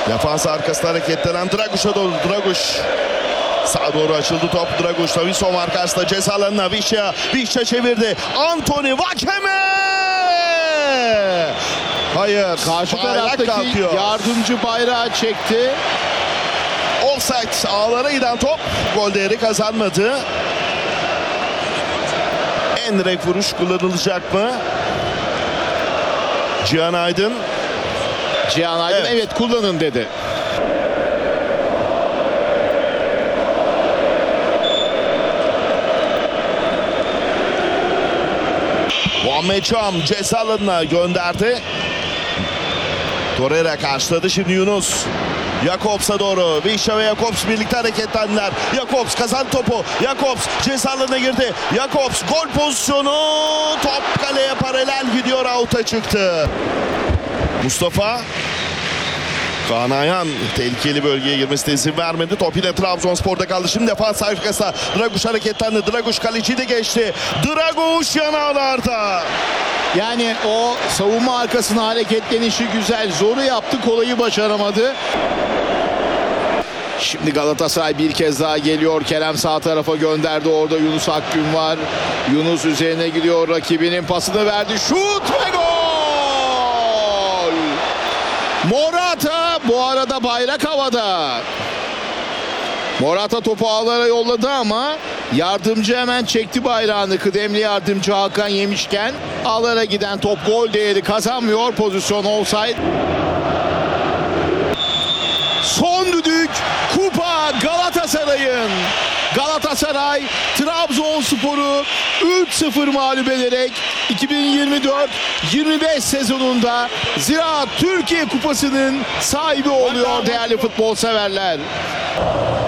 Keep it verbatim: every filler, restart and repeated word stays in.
Defans arkasında hareketlenen Draguş'a doğru. Draguş sağa doğru açıldı top. Draguş Davinson var karşısında ceza alanına. Vişya. Vişya çevirdi. Anthony Vakeme. Hayır. Karşı bayrak taraftaki kalkıyor. yardımcı bayrağı çekti. Offside, ağlara giden top. Gol değeri kazanmadı. En direkt vuruş kullanılacak mı? Cihan Aydın. Cihan Aydın Evet. evet kullanın dedi. Muhammed Çam ceza alanına gönderdi. Torreira karşıladı şimdi Yunus. Jakobs'a doğru. Vişya ve Jakobs birlikte hareketlendiler. Jakobs kazandı topu. Jakobs ceza alanına girdi. Jakobs gol pozisyonu. Top kaleye paralel gidiyor. Out'a çıktı. Mustafa. Kaan Ayhan tehlikeli bölgeye girmesine izin vermedi. Top yine Trabzonspor'da kaldı. Şimdi defans arkasında Draguş hareketlendi. Draguş kaleciyi de geçti. Draguş yanağlarda. Yani o savunma arkasına hareketlenişi güzel. Zoru yaptı, kolayı başaramadı. Şimdi Galatasaray bir kez daha geliyor. Kerem sağ tarafa gönderdi. Orada Yunus Akgün var. Yunus üzerine gidiyor. Rakibinin pasını verdi. Şut ve gol! Morata bu arada bayrak havada. Morata topu ağlara yolladı ama yardımcı hemen çekti bayrağını. Kıdemli yardımcı Hakan Yemişken ağlara giden top gol değeri kazanmıyor. Pozisyon offside. Son düdük kupa Galatasaray'ın. Galatasaray Trabzonspor'u üç sıfır mağlup ederek iki bin yirmi dört yirmi beş sezonunda Ziraat Türkiye Kupası'nın sahibi oluyor değerli futbol severler.